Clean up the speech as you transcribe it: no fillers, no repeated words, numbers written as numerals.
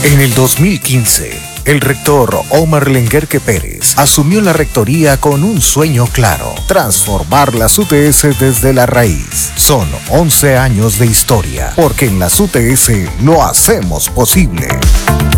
En el 2015, el rector Omar Lenguerque Pérez asumió la rectoría con un sueño claro: transformar las UTS desde la raíz. Son 11 años de historia, porque en las UTS lo hacemos posible.